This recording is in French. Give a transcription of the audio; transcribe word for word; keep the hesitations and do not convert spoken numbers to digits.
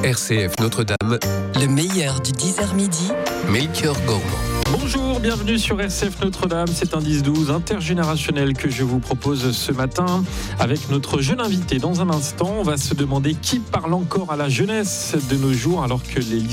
R C F Notre-Dame, le meilleur du dix heures midi, Melchior Gormand. Bonjour, bienvenue sur R C F Notre-Dame. C'est un dix douze intergénérationnel que je vous propose ce matin avec notre jeune invité. Dans un instant, on va se demander qui parle encore à la jeunesse de nos jours alors que les